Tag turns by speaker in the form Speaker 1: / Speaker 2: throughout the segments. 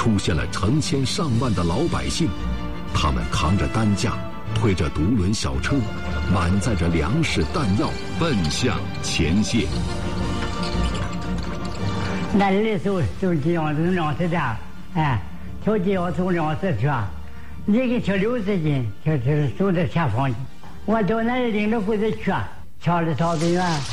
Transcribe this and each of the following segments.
Speaker 1: 出现了成千上万的老百姓，他们扛着担架，推着独轮小车，满载着粮食弹药，奔向前线。
Speaker 2: 那里的时候就这样子的，条件要从粮食车，一个车60斤，就是走到前方去。我到那里领着鬼子去，抢了逃兵啊。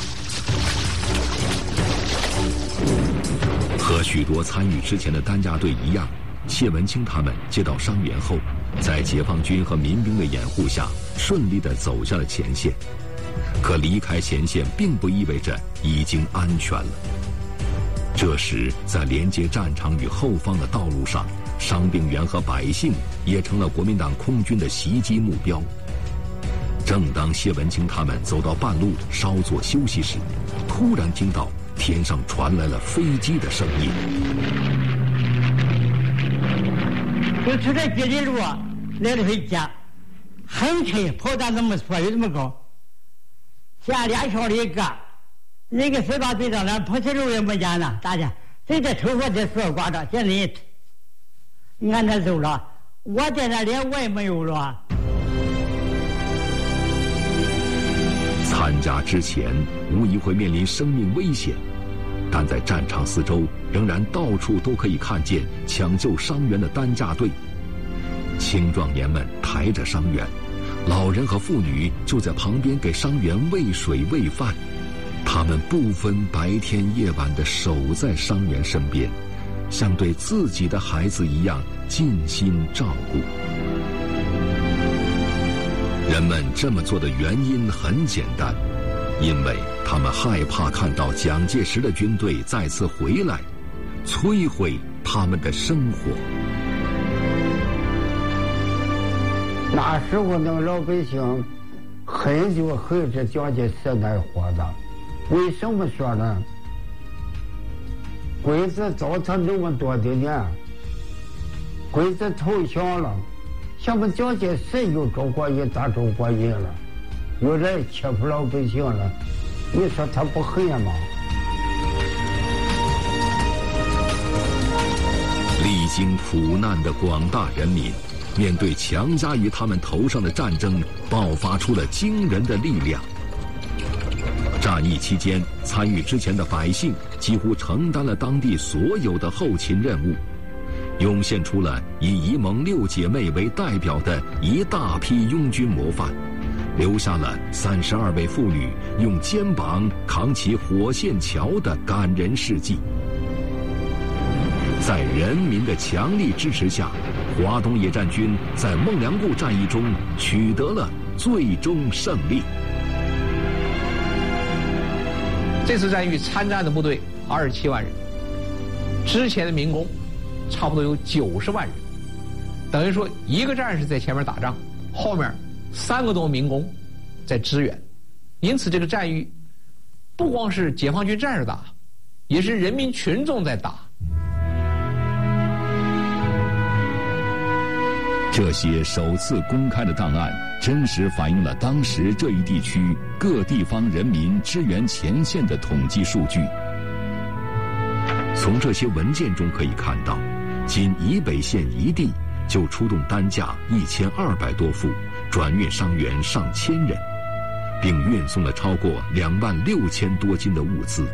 Speaker 1: 和许多参与之前的担架队一样，谢文清他们接到伤员后，在解放军和民兵的掩护下，顺利地走向了前线。可离开前线并不意味着已经安全了。这时，在连接战场与后方的道路上，伤病员和百姓也成了国民党空军的袭击目标。正当谢文清他们走到半路稍作休息时，突然听到天上传来了飞机的声音。
Speaker 2: 就出这几里路来了飞机，很沉，炮弹这么说有这么高，下2小的一个，那个4大队长连破铁路也没见呢，大家这个头发这丝挂着，现在你看他走了，我在那连我也没有了。
Speaker 1: 参加之前无疑会面临生命危险，但在战场四周仍然到处都可以看见抢救伤员的担架队。青壮年们抬着伤员，老人和妇女就在旁边给伤员喂水喂饭，他们不分白天夜晚地守在伤员身边，像对自己的孩子一样尽心照顾。人们这么做的原因很简单，因为他们害怕看到蒋介石的军队再次回来，摧毁他们的生活。
Speaker 3: 那时候那个老百姓很就恨这蒋介石那伙子，为什么说呢？鬼子造成这么多的年，鬼子投降了，像我们蒋介石有周国义打周国义了，有人欺负老百姓了，你说他不恨吗？
Speaker 1: 历经苦难的广大人民，面对强加于他们头上的战争，爆发出了惊人的力量。战役期间，参与之前的百姓几乎承担了当地所有的后勤任务，涌现出了以沂蒙6姐妹为代表的一大批拥军模范，留下了32位妇女用肩膀扛起火线桥的感人事迹。在人民的强力支持下，华东野战军在孟良崮战役中取得了最终胜利。
Speaker 4: 这次战役参战的部队27万人，之前的民工差不多有90万人，等于说一个战士在前面打仗，后面3个多民工在支援，因此这个战役不光是解放军战士打，也是人民群众在打。
Speaker 1: 这些首次公开的档案，真实反映了当时这一地区各地方人民支援前线的统计数据。从这些文件中可以看到，仅沂北县一地就出动担架1200多副，转运伤员上千人，并运送了超过26000多斤的物资。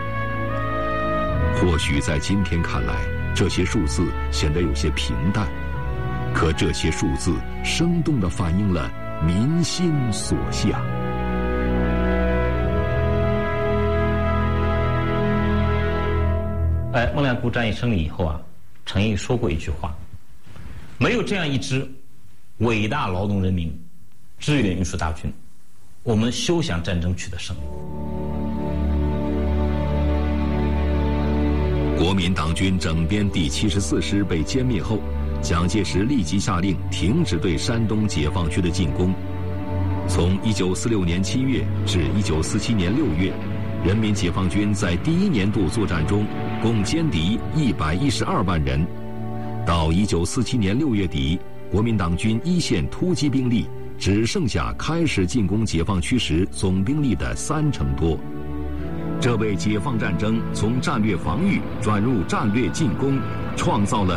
Speaker 1: 或许在今天看来，这些数字显得有些平淡，可这些数字生动地反映了民心所向。
Speaker 5: 孟良崮战役胜利以后啊，陈毅说过一句话：没有这样一支伟大劳动人民支援运输大军，我们休想战争取得胜利。
Speaker 1: 国民党军整编第74师被歼灭后，蒋介石立即下令停止对山东解放区的进攻。从1946年7月至1947年6月，人民解放军在第1年度作战中共歼敌112万人。到1947年6月底，国民党军一线突击兵力只剩下开始进攻解放区时总兵力的30%多。这为解放战争从战略防御转入战略进攻创造了